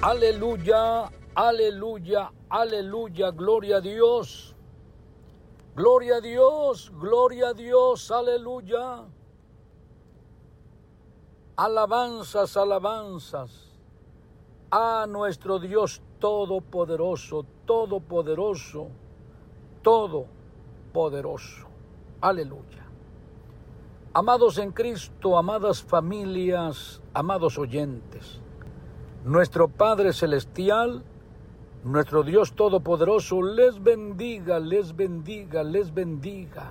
Aleluya, aleluya, aleluya, gloria a Dios. Gloria a Dios, gloria a Dios, aleluya. Alabanzas, alabanzas a nuestro Dios todopoderoso, todopoderoso, todopoderoso. Aleluya. Amados en Cristo, amadas familias, amados oyentes, nuestro Padre Celestial, nuestro Dios Todopoderoso, les bendiga, les bendiga, les bendiga.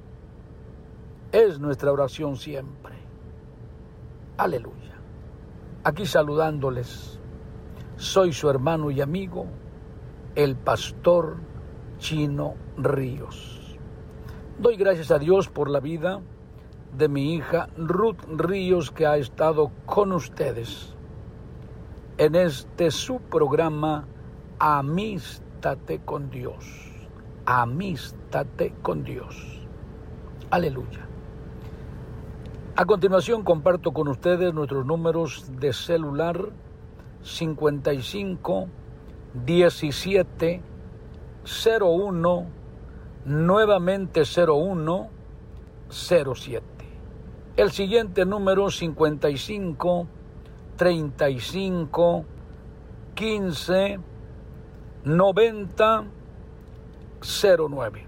Es nuestra oración siempre. Aleluya. Aquí saludándoles, soy su hermano y amigo, el pastor Chino Ríos. Doy gracias a Dios por la vida de mi hija Ruth Ríos, que ha estado con ustedes en este su programa Amístate con Dios. Amístate con Dios. Aleluya. A continuación comparto con ustedes nuestros números de celular 55 17 01 nuevamente 01 07. El siguiente número 55 35 15 90 09.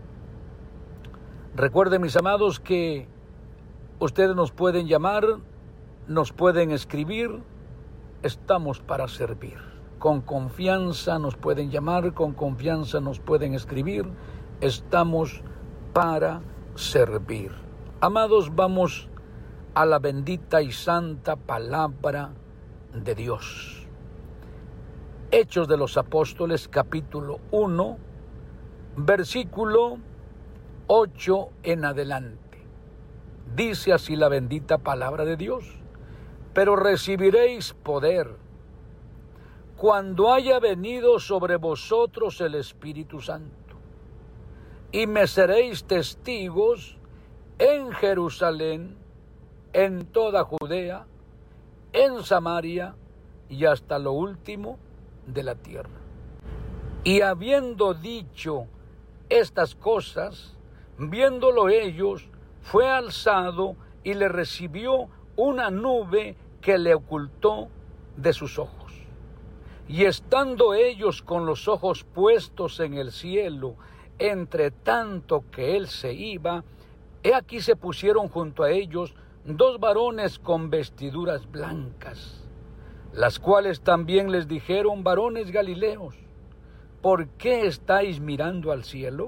Recuerden, mis amados, que ustedes nos pueden llamar, nos pueden escribir, estamos para servir. Con confianza nos pueden llamar, con confianza nos pueden escribir, estamos para servir. Amados, vamos a la bendita y santa palabra de Dios. Hechos de los Apóstoles, capítulo 1, versículo 8 en adelante. Dice así la bendita palabra de Dios: pero recibiréis poder cuando haya venido sobre vosotros el Espíritu Santo, y me seréis testigos en Jerusalén, en toda Judea, en Samaria y hasta lo último de la tierra. Y habiendo dicho estas cosas, viéndolo ellos, fue alzado y le recibió una nube que le ocultó de sus ojos. Y estando ellos con los ojos puestos en el cielo, entre tanto que él se iba, he aquí se pusieron junto a ellos dos varones con vestiduras blancas, las cuales también les dijeron: varones galileos, ¿por qué estáis mirando al cielo?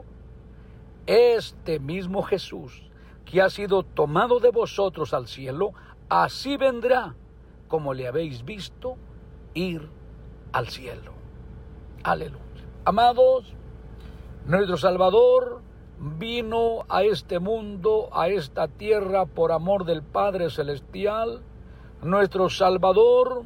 Este mismo Jesús, que ha sido tomado de vosotros al cielo, así vendrá como le habéis visto ir al cielo. Aleluya. Amados, nuestro Salvador vino a este mundo, a esta tierra, por amor del Padre Celestial. Nuestro Salvador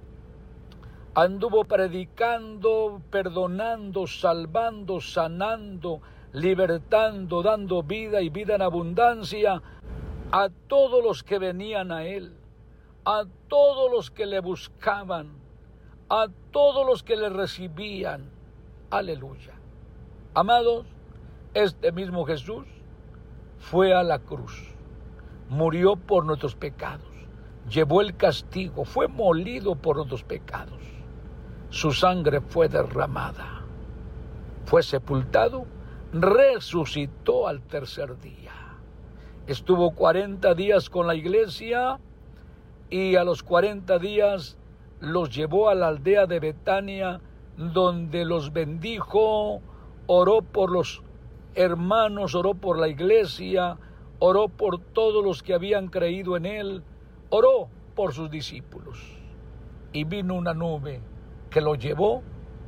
anduvo predicando, perdonando, salvando, sanando, libertando, dando vida y vida en abundancia a todos los que venían a Él, a todos los que le buscaban, a todos los que le recibían. Aleluya. Amados, este mismo Jesús fue a la cruz, murió por nuestros pecados, llevó el castigo, fue molido por nuestros pecados, su sangre fue derramada, fue sepultado, resucitó al tercer día, estuvo 40 días con la iglesia y a los 40 días los llevó a la aldea de Betania, donde los bendijo, oró por los hermanos, oró por la iglesia, oró por todos los que habían creído en él, oró por sus discípulos. Y vino una nube que lo llevó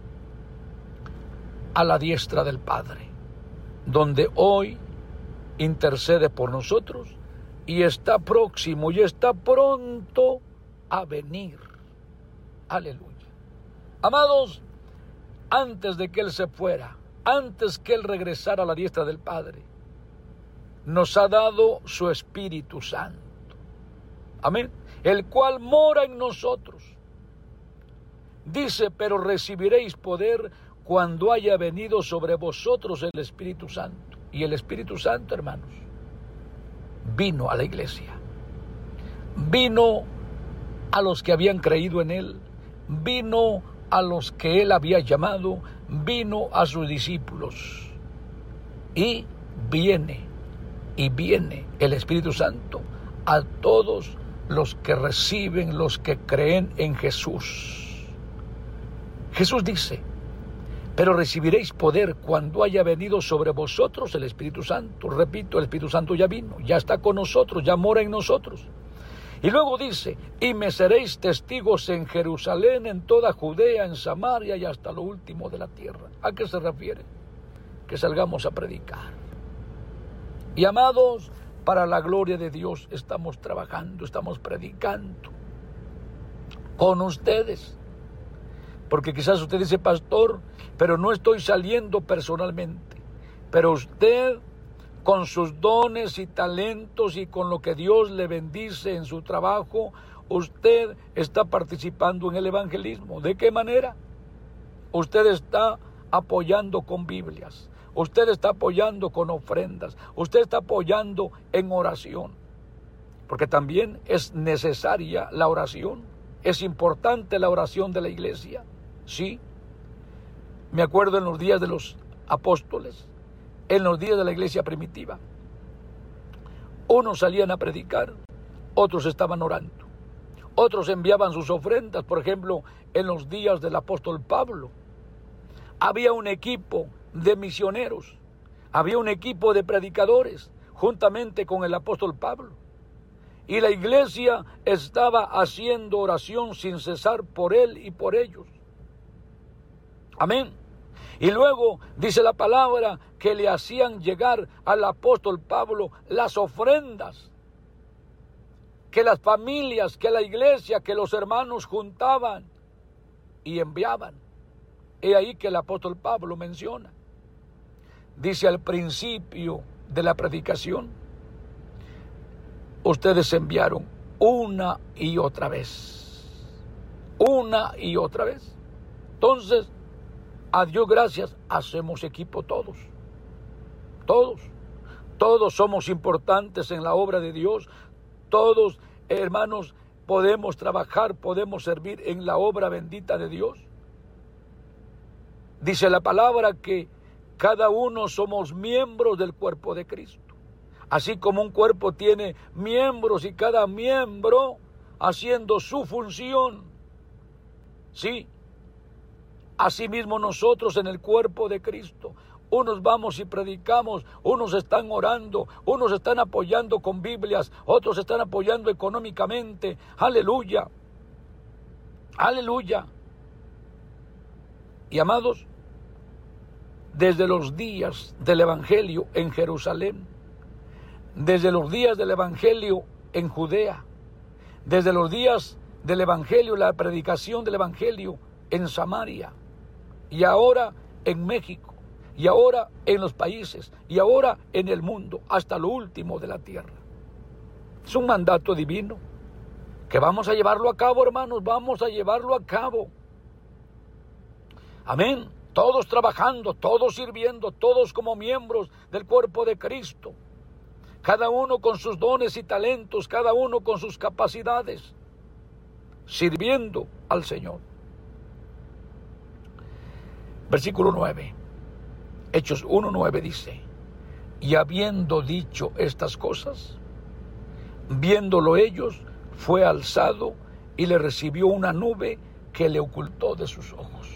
a la diestra del Padre, donde hoy intercede por nosotros y está próximo y está pronto a venir. Aleluya. Amados, antes de que Él se fuera, antes que Él regresara a la diestra del Padre, nos ha dado su Espíritu Santo. Amén. El cual mora en nosotros. Dice, pero recibiréis poder cuando haya venido sobre vosotros el Espíritu Santo. Y el Espíritu Santo, hermanos, vino a la iglesia. Vino a los que habían creído en Él. Vino a los que Él había llamado. Vino a sus discípulos. Y viene el Espíritu Santo a todos los que reciben, los que creen en Jesús. Jesús dice, pero recibiréis poder cuando haya venido sobre vosotros el Espíritu Santo. Repito, el Espíritu Santo ya vino, ya está con nosotros, ya mora en nosotros. Y luego dice, y me seréis testigos en Jerusalén, en toda Judea, en Samaria y hasta lo último de la tierra. ¿A qué se refiere? Que salgamos a predicar. Y amados, para la gloria de Dios estamos trabajando, estamos predicando con ustedes. Porque quizás usted dice, pastor, pero no estoy saliendo personalmente. Pero usted, con sus dones y talentos y con lo que Dios le bendice en su trabajo, usted está participando en el evangelismo. ¿De qué manera? Usted está apoyando con Biblias. Usted está apoyando con ofrendas. Usted está apoyando en oración. Porque también es necesaria la oración. Es importante la oración de la iglesia. Sí. Me acuerdo en los días de los apóstoles, en los días de la iglesia primitiva. Unos salían a predicar, otros estaban orando. Otros enviaban sus ofrendas. Por ejemplo, en los días del apóstol Pablo, había un equipo de misioneros, había un equipo de predicadores, juntamente con el apóstol Pablo. Y la iglesia estaba haciendo oración sin cesar por él y por ellos. Amén. Y luego dice la palabra que le hacían llegar al apóstol Pablo las ofrendas que las familias, que la iglesia, que los hermanos juntaban y enviaban. He ahí que el apóstol Pablo menciona. Dice al principio de la predicación, ustedes enviaron una y otra vez. Una y otra vez. Entonces, a Dios gracias, hacemos equipo todos. Todos somos importantes en la obra de Dios. Todos, hermanos, podemos trabajar, podemos servir en la obra bendita de Dios. Dice la palabra que cada uno somos miembros del cuerpo de Cristo. Así como un cuerpo tiene miembros y cada miembro haciendo su función. Sí. Asimismo nosotros en el cuerpo de Cristo, unos vamos y predicamos, unos están orando, unos están apoyando con Biblias, otros están apoyando económicamente. Aleluya, aleluya. Y amados, desde los días del Evangelio en Jerusalén, desde los días del Evangelio en Judea, desde los días del Evangelio, la predicación del Evangelio en Samaria, y ahora en México, y ahora en los países, y ahora en el mundo, hasta lo último de la tierra. Es un mandato divino que vamos a llevarlo a cabo, hermanos, vamos a llevarlo a cabo. Amén. Todos trabajando, todos sirviendo, todos como miembros del cuerpo de Cristo. Cada uno con sus dones y talentos, cada uno con sus capacidades, sirviendo al Señor. Versículo 9, Hechos 1:9 dice, y habiendo dicho estas cosas, viéndolo ellos, fue alzado y le recibió una nube que le ocultó de sus ojos.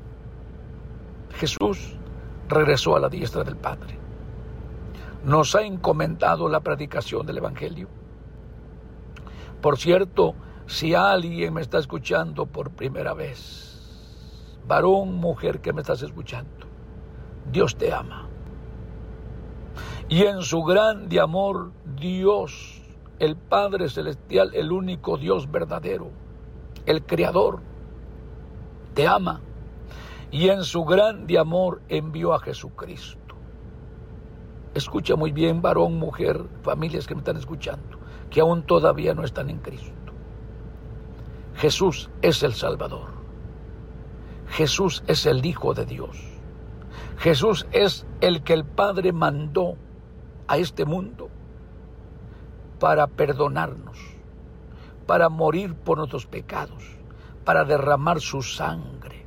Jesús regresó a la diestra del Padre. Nos ha encomendado la predicación del Evangelio. Por cierto, si alguien me está escuchando por primera vez, varón, mujer que me estás escuchando, Dios te ama. Y en su grande amor, Dios, el Padre Celestial, el único Dios verdadero, el Creador, te ama. Y en su grande amor envió a Jesucristo. Escucha muy bien, varón, mujer, familias que me están escuchando, que aún todavía no están en Cristo. Jesús es el Salvador. Jesús es el Hijo de Dios. Jesús es el que el Padre mandó a este mundo para perdonarnos, para morir por nuestros pecados, para derramar su sangre.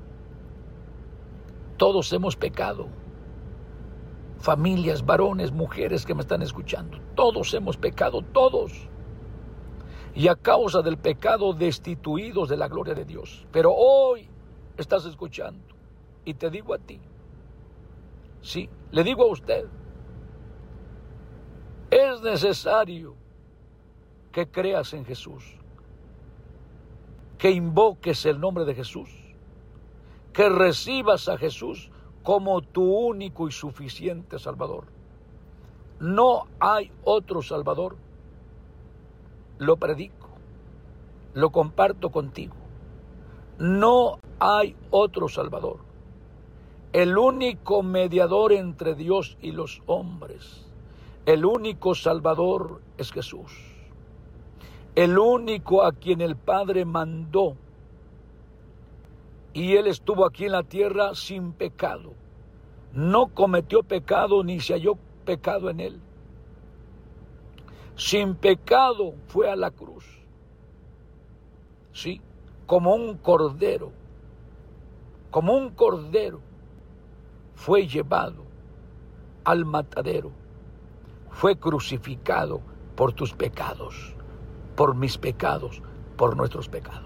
Todos hemos pecado. Familias, varones, mujeres que me están escuchando, todos hemos pecado, todos. Y a causa del pecado destituidos de la gloria de Dios. Pero hoy estás escuchando y te digo a ti, sí, le digo a usted, es necesario que creas en Jesús, que invoques el nombre de Jesús, que recibas a Jesús como tu único y suficiente Salvador. No hay otro Salvador. Lo predico, lo comparto contigo. No hay otro Salvador. El único mediador entre Dios y los hombres, el único Salvador es Jesús. El único a quien el Padre mandó. Y Él estuvo aquí en la tierra sin pecado. No cometió pecado ni se halló pecado en Él. Sin pecado fue a la cruz. Sí, como un cordero fue llevado al matadero. Fue crucificado por tus pecados, por mis pecados, por nuestros pecados.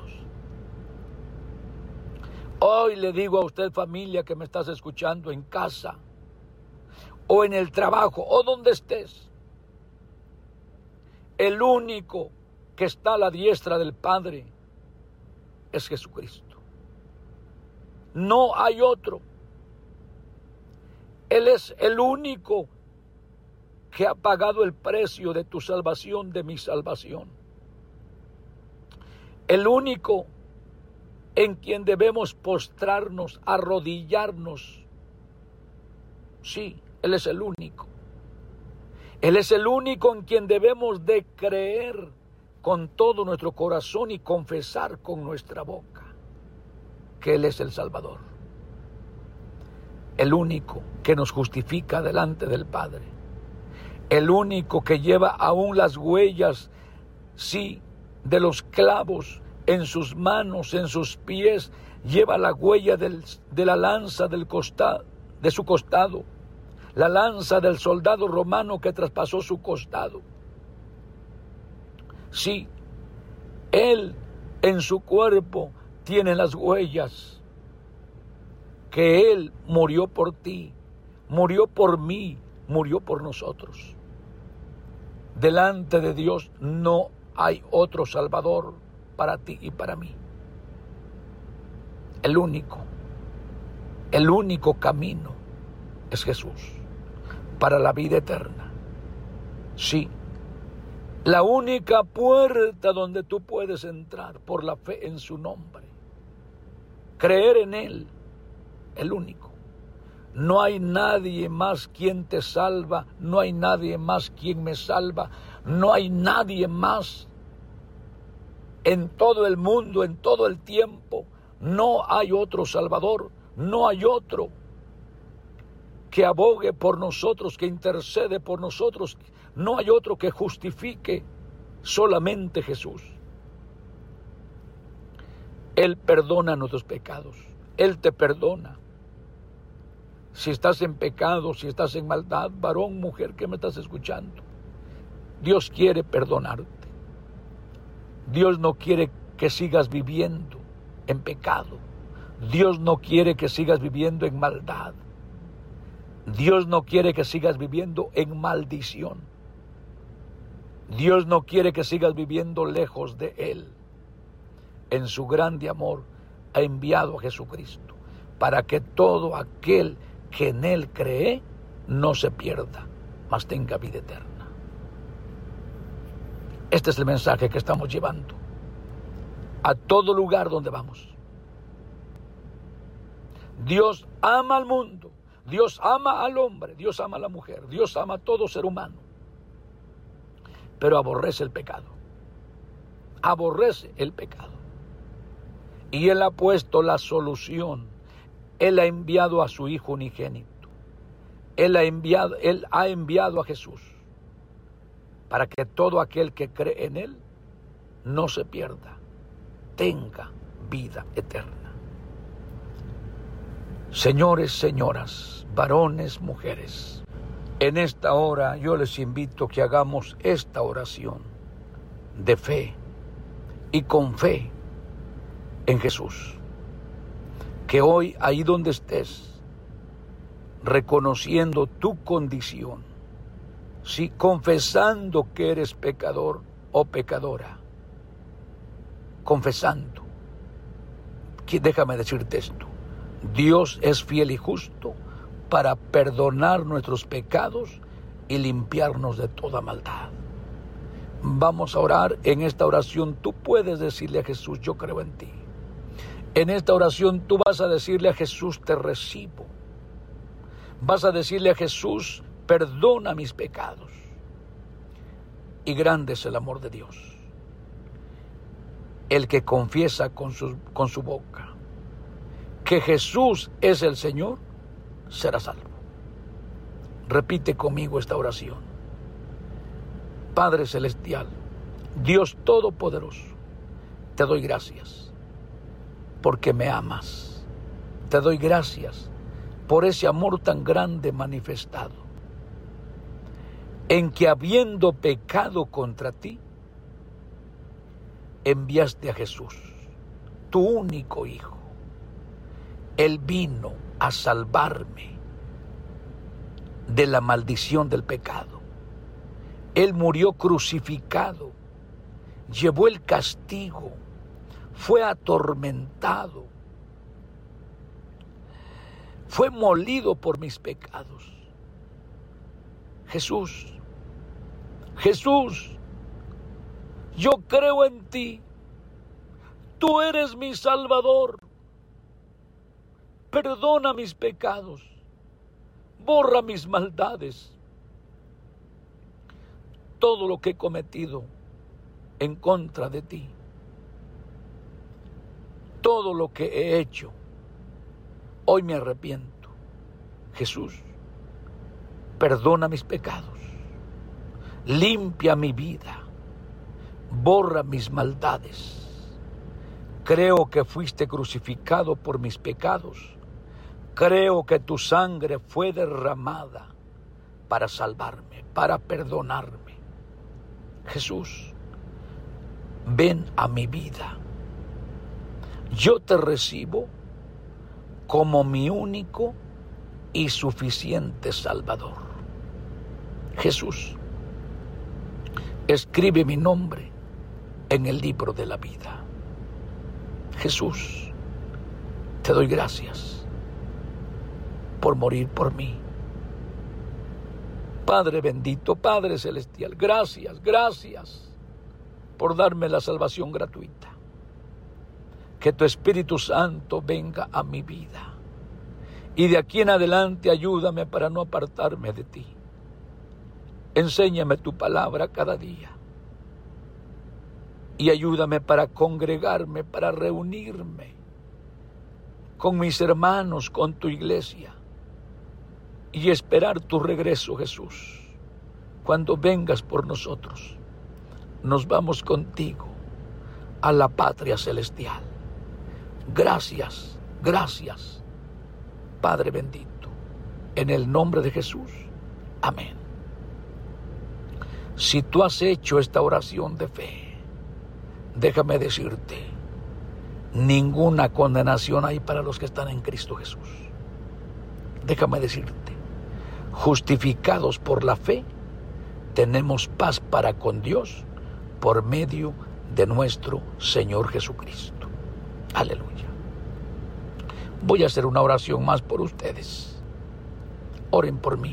Hoy le digo a usted, familia, que me estás escuchando en casa, o en el trabajo, o donde estés, el único que está a la diestra del Padre es Jesucristo. No hay otro. Él es el único que ha pagado el precio de tu salvación, de mi salvación. El único en quien debemos postrarnos, arrodillarnos. Sí, Él es el único. Él es el único en quien debemos de creer con todo nuestro corazón y confesar con nuestra boca que Él es el Salvador. El único que nos justifica delante del Padre. El único que lleva aún las huellas, sí, de los clavos en sus manos, en sus pies, lleva la huella de la lanza del costado, de su costado, la lanza del soldado romano que traspasó su costado. Sí, Él en su cuerpo tiene las huellas que Él murió por ti, murió por mí, murió por nosotros. Delante de Dios no hay otro Salvador para ti y para mí. El único camino es Jesús para la vida eterna. Sí, la única puerta donde tú puedes entrar por la fe en su nombre, creer en Él, el único. No hay nadie más quien te salva, no hay nadie más quien me salva, no hay nadie más en todo el mundo, en todo el tiempo. No hay otro Salvador, no hay otro que abogue por nosotros, que intercede por nosotros, no hay otro que justifique, solamente Jesús. Él perdona nuestros pecados, Él te perdona. Si estás en pecado, si estás en maldad, varón, mujer que me estás escuchando, Dios quiere perdonarte. Dios no quiere que sigas viviendo en pecado. Dios no quiere que sigas viviendo en maldad. Dios no quiere que sigas viviendo en maldición. Dios no quiere que sigas viviendo lejos de Él. En su grande amor ha enviado a Jesucristo para que todo aquel que en Él cree no se pierda, mas tenga vida eterna. Este es el mensaje que estamos llevando a todo lugar donde vamos. Dios ama al mundo, Dios ama al hombre, Dios ama a la mujer, Dios ama a todo ser humano, pero aborrece el pecado. Aborrece el pecado. Y Él ha puesto la solución. Él ha enviado a su Hijo unigénito. Él ha enviado a Jesús para que todo aquel que cree en Él no se pierda, tenga vida eterna. Señores, señoras, varones, mujeres, en esta hora yo les invito que hagamos esta oración de fe y con fe en Jesús. Que hoy, ahí donde estés, reconociendo tu condición, sí, confesando que eres pecador o pecadora, confesando, que déjame decirte esto: Dios es fiel y justo para perdonar nuestros pecados y limpiarnos de toda maldad. Vamos a orar. En esta oración tú puedes decirle a Jesús: yo creo en ti. En esta oración tú vas a decirle a Jesús: te recibo. Vas a decirle a Jesús: perdona mis pecados. Y grande es el amor de Dios. El que confiesa con su boca que Jesús es el Señor, será salvo. Repite conmigo esta oración. Padre Celestial, Dios Todopoderoso, te doy gracias porque me amas. Te doy gracias por ese amor tan grande manifestado, en que habiendo pecado contra ti, enviaste a Jesús, tu único Hijo. Él vino a salvarme de la maldición del pecado. Él murió crucificado, llevó el castigo, fue atormentado, fue molido por mis pecados. Jesús, yo creo en ti. Tú eres mi Salvador. Perdona mis pecados, borra mis maldades. Todo lo que he cometido en contra de ti, todo lo que he hecho, hoy me arrepiento. Jesús, perdona mis pecados, limpia mi vida, borra mis maldades. Creo que fuiste crucificado por mis pecados. Creo que tu sangre fue derramada para salvarme, para perdonarme. Jesús, ven a mi vida. Yo te recibo como mi único y suficiente Salvador. Jesús, escribe mi nombre en el libro de la vida. Jesús, te doy gracias por morir por mí. Padre bendito, Padre celestial, gracias por darme la salvación gratuita. Que tu Espíritu Santo venga a mi vida y de aquí en adelante ayúdame para no apartarme de ti. Enséñame tu palabra cada día y ayúdame para congregarme, para reunirme con mis hermanos, con tu iglesia y esperar tu regreso, Jesús. Cuando vengas por nosotros, nos vamos contigo a la patria celestial. Gracias, Padre bendito. En el nombre de Jesús. Amén. Si tú has hecho esta oración de fe, déjame decirte, ninguna condenación hay para los que están en Cristo Jesús. Déjame decirte, justificados por la fe, tenemos paz para con Dios por medio de nuestro Señor Jesucristo. Aleluya. Voy a hacer una oración más por ustedes. Oren por mí.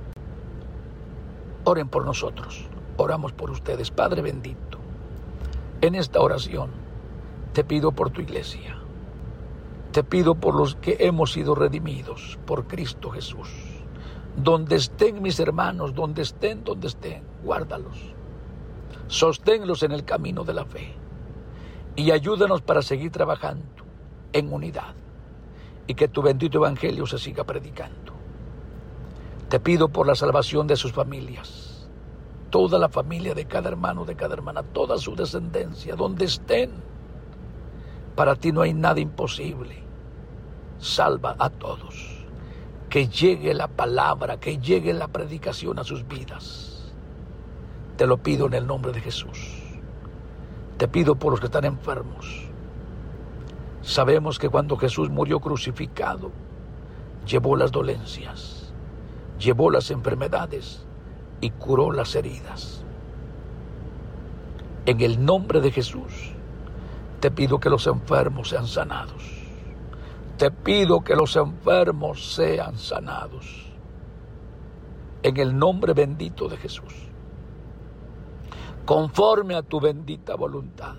Oren por nosotros. Oramos por ustedes. Padre bendito, en esta oración te pido por tu iglesia. Te pido por los que hemos sido redimidos por Cristo Jesús. Donde estén mis hermanos, donde estén, guárdalos. Sosténlos en el camino de la fe. Y ayúdanos para seguir trabajando en unidad y que tu bendito evangelio se siga predicando. Te pido por la salvación de sus familias, toda la familia de cada hermano, de cada hermana, toda su descendencia, donde estén. Para ti no hay nada imposible. Salva a todos. Que llegue la palabra, que llegue la predicación a sus vidas. Te lo pido en el nombre de Jesús. Te pido por los que están enfermos. Sabemos que cuando Jesús murió crucificado, llevó las dolencias, llevó las enfermedades y curó las heridas. En el nombre de Jesús, te pido que los enfermos sean sanados. Te pido que los enfermos sean sanados. En el nombre bendito de Jesús. Conforme a tu bendita voluntad.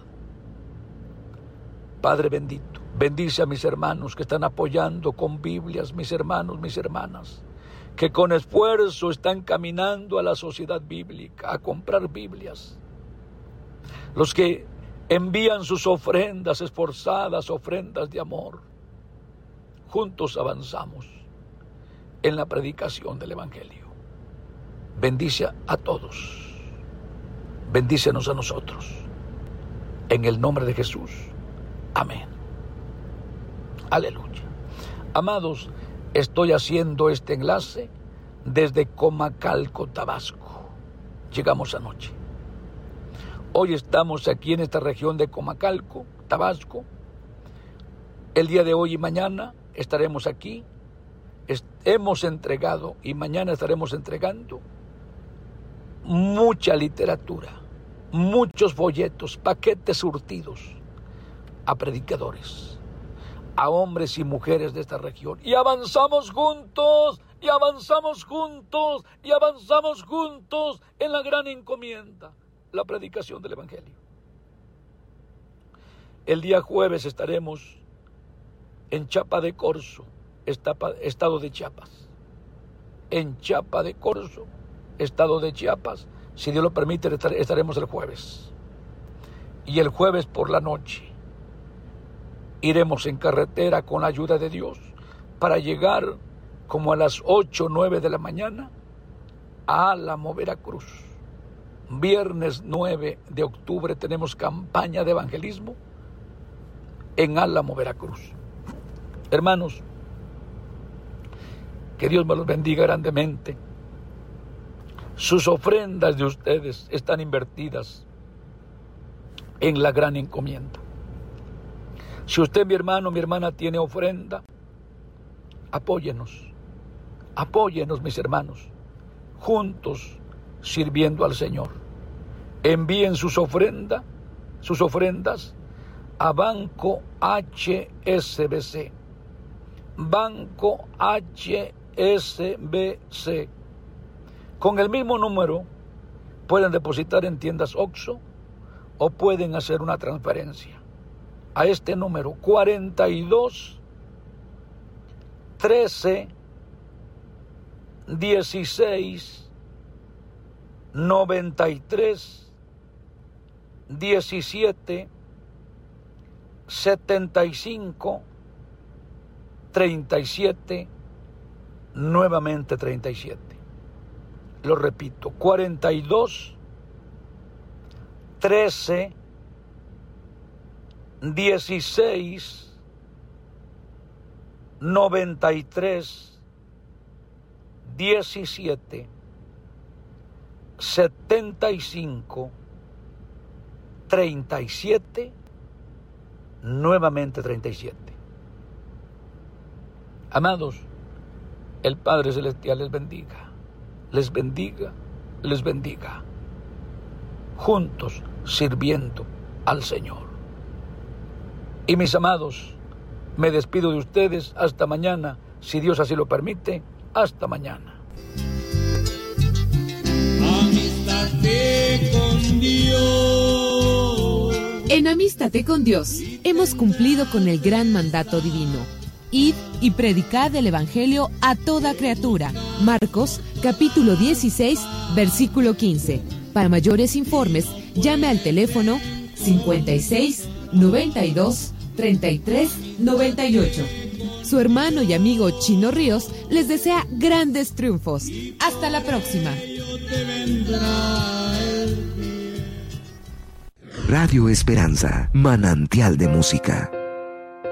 Padre bendito, bendice a mis hermanos que están apoyando con Biblias, mis hermanos, mis hermanas, que con esfuerzo están caminando a la sociedad bíblica a comprar Biblias. Los que envían sus ofrendas esforzadas, ofrendas de amor. Juntos avanzamos en la predicación del evangelio. Bendice a todos. Bendícenos a nosotros. En el nombre de Jesús. Amén. Aleluya. Amados, estoy haciendo este enlace desde Comacalco, Tabasco. Llegamos anoche. Hoy estamos aquí en esta región de Comacalco, Tabasco. El día de hoy y mañana estaremos aquí. Hemos entregado y mañana estaremos entregando mucha literatura, muchos folletos, paquetes surtidos a predicadores, a hombres y mujeres de esta región. Y avanzamos juntos, y avanzamos juntos, y avanzamos juntos en la gran encomienda, la predicación del evangelio. El día jueves estaremos en Chiapa de Corzo, estado de Chiapas. En Chiapa de Corzo, estado de Chiapas. Si Dios lo permite, estaremos el jueves. Y el jueves por la noche iremos en carretera con la ayuda de Dios para llegar como a las 8 o 9 de la mañana a Álamo, Veracruz. Viernes 9 de octubre tenemos campaña de evangelismo en Álamo, Veracruz. Hermanos, que Dios me los bendiga grandemente. Sus ofrendas de ustedes están invertidas en la gran encomienda. Si usted, mi hermano, mi hermana, tiene ofrenda, apóyenos, mis hermanos, juntos sirviendo al Señor. Envíen sus ofrendas a Banco HSBC. Banco HSBC. Con el mismo número pueden depositar en tiendas OXXO o pueden hacer una transferencia a este número 42 13 16 93 17 75 37, nuevamente 37. Lo repito, 42 13 16 93 17 75 37, nuevamente 37. Amados, el Padre Celestial les bendiga, les bendiga, les bendiga. Juntos sirviendo al Señor. Y mis amados, me despido de ustedes hasta mañana, si Dios así lo permite, hasta mañana. Amístate con Dios. En Amístate con Dios hemos cumplido con el gran mandato divino. Id y predicad el Evangelio a toda criatura. Marcos, capítulo 16, versículo 15. Para mayores informes, llame al teléfono 56 92 3398. Su hermano y amigo Chino Ríos les desea grandes triunfos. Hasta la próxima. Radio Esperanza, manantial de música.